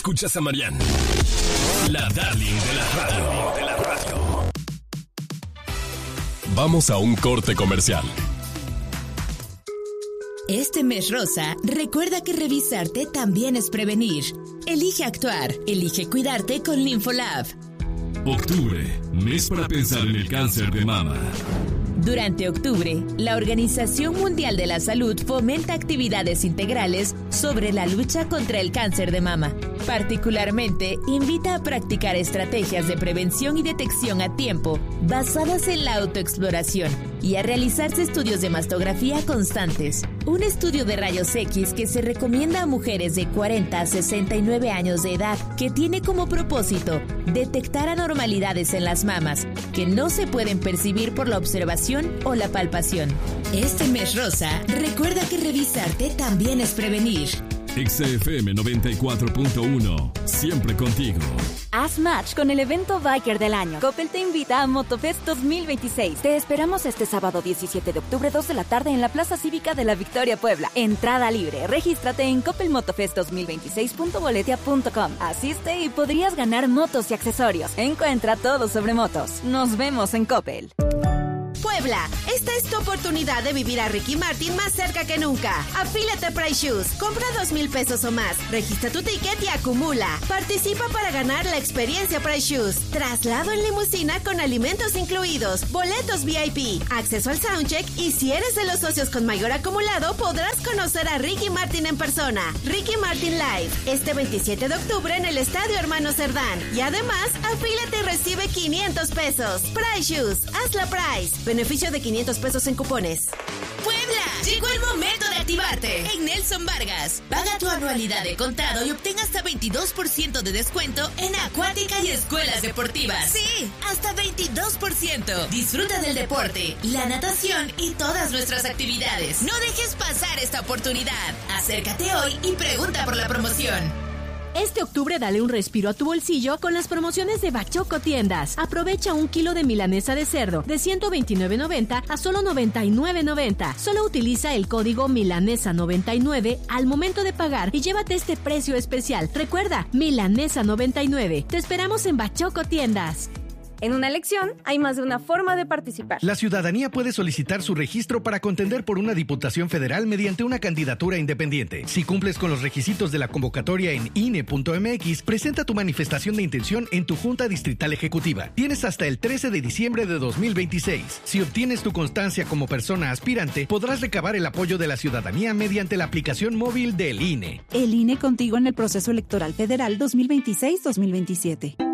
Escuchas a Marianne, la darling de la radio. Vamos a un corte comercial. Este mes rosa, recuerda que revisarte también es prevenir. Elige actuar, elige cuidarte con Linfolab. Octubre, mes para pensar en el cáncer de mama. Durante octubre, la Organización Mundial de la Salud fomenta actividades integrales sobre la lucha contra el cáncer de mama. Particularmente, invita a practicar estrategias de prevención y detección a tiempo basadas en la autoexploración y a realizarse estudios de mastografía constantes. Un estudio de rayos X que se recomienda a mujeres de 40 a 69 años de edad que tiene como propósito detectar anormalidades en las mamas que no se pueden percibir por la observación o la palpación. Este mes rosa, recuerda que revisarte también es prevenir. XFM 94.1, siempre contigo. Haz match con el evento Biker del año. Coppel te invita a Motofest 2026. Te esperamos este sábado 17 de octubre, 2 de la tarde en la Plaza Cívica de la Victoria, Puebla. Entrada libre. Regístrate en coppelmotofest2026.boletia.com. Asiste y podrías ganar motos y accesorios. Encuentra todo sobre motos. Nos vemos en Coppel. Puebla, esta es tu oportunidad de vivir a Ricky Martin más cerca que nunca. Afíliate a Price Shoes, compra 2,000 pesos o más, registra tu ticket y acumula. Participa para ganar la experiencia Price Shoes, traslado en limusina con alimentos incluidos, boletos VIP, acceso al soundcheck y si eres de los socios con mayor acumulado podrás conocer a Ricky Martin en persona. Ricky Martin Live, este 27 de octubre en el Estadio Hermano Cerdán. Y además, afíliate y recibe 500 pesos. Price Shoes, hazla Price. Beneficio de 500 pesos en cupones. ¡Puebla! Llegó el momento de activarte. En Nelson Vargas, paga tu anualidad de contado y obtén hasta 22% de descuento en acuática y escuelas deportivas. ¡Sí! ¡Hasta 22%! Disfruta del deporte, la natación y todas nuestras actividades. No dejes pasar esta oportunidad. Acércate hoy y pregunta por la promoción. Este octubre dale un respiro a tu bolsillo con las promociones de Bachoco Tiendas. Aprovecha 1 kilo de milanesa de cerdo de $129.90 a solo $99.90. Solo utiliza el código Milanesa99 al momento de pagar y llévate este precio especial. Recuerda, Milanesa99. Te esperamos en Bachoco Tiendas. En una elección hay más de una forma de participar. La ciudadanía puede solicitar su registro para contender por una diputación federal mediante una candidatura independiente. Si cumples con los requisitos de la convocatoria en INE.mx, presenta tu manifestación de intención en tu Junta Distrital Ejecutiva. Tienes hasta el 13 de diciembre de 2026. Si obtienes tu constancia como persona aspirante, podrás recabar el apoyo de la ciudadanía mediante la aplicación móvil del INE. El INE contigo en el proceso electoral federal 2026-2027.